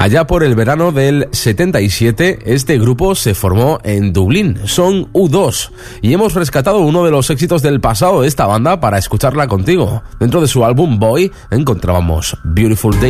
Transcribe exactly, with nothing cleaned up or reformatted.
Allá por el verano del setenta y siete, este grupo se formó en Dublín. Son U dos y hemos rescatado uno de los éxitos del pasado de esta banda para escucharla contigo. Dentro de su álbum Boy encontrábamos Beautiful Day.